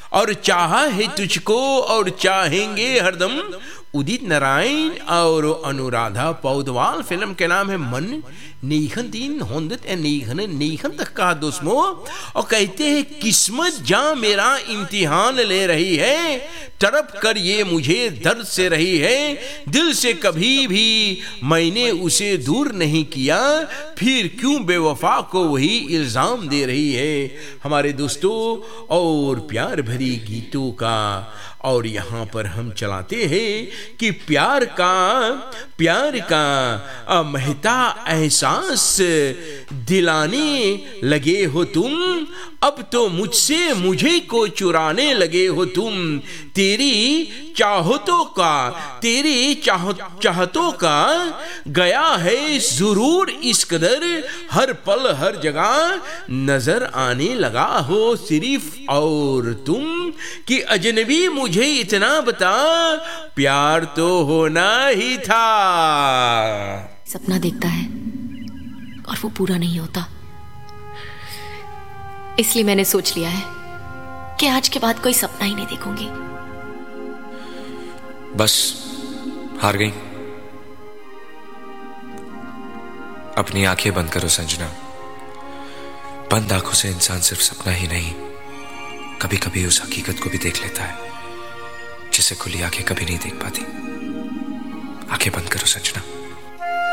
और चाहा है तुझको और चाहेंगे हरदम। उदित नारायण और अनुराधा पौडवाल फिल्म के नाम है मन 1999 तक का दोस्तों। और कहते हैं किस्मत जहां मेरा इम्तिहान ले रही है, तड़प कर ये मुझे दर्द से रही है। दिल से कभी भी मैंने उसे दूर नहीं किया, फिर क्यों बेवफा को वही इल्जाम दे रही है। हमारे दोस्तों और प्यार भरी गीतों का और यहाँ पर हम चलाते हैं कि प्यार का महता एहसास दिलाने लगे हो तुम। अब तो मुझसे मुझे को चुराने लगे हो तुम। तेरी चाहतों का गया है जरूर इस कदर, हर पल हर जगह नजर आने लगा हो सिर्फ और तुम। कि अजनबी मुझे इतना बता, प्यार तो होना ही था। सपना देखता है और वो पूरा नहीं होता, इसलिए मैंने सोच लिया है कि आज के बाद कोई सपना ही नहीं देखूंगी। बस हार गई। अपनी आंखें बंद करो संजना। बंद आंखों से इंसान सिर्फ सपना ही नहीं, कभी कभी उस हकीकत को भी देख लेता है जिसे खुली आंखें कभी नहीं देख पाती। आंखें बंद करो संजना।